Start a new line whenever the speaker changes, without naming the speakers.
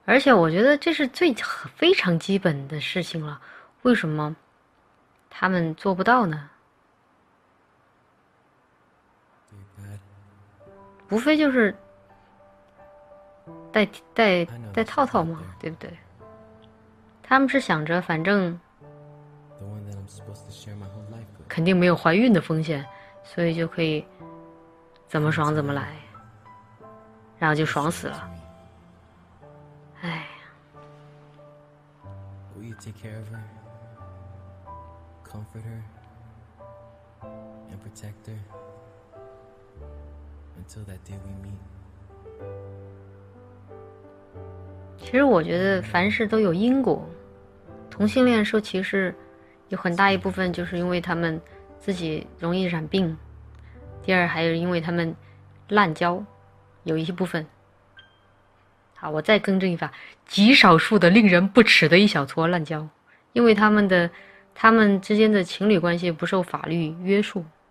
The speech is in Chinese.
而且我觉得这是非常基本的事情了，为什么他们做不到呢？无非就是戴套套嘛，对不对？他们是想着反正肯定没有怀孕的风险，所以就可以怎么爽怎么来，然后就爽死了。哎。
Will you take care of her, comfort her, and protect her until that day we meet?
其实我觉得凡事都有因果，同性恋受歧视有很大一部分就是因为他们自己容易染病，第二还有因为他们滥交，有一部分。好，我再更正一下，极少数的令人不齿的一小撮滥交，因为他们之间的情侣关系不受法律约束。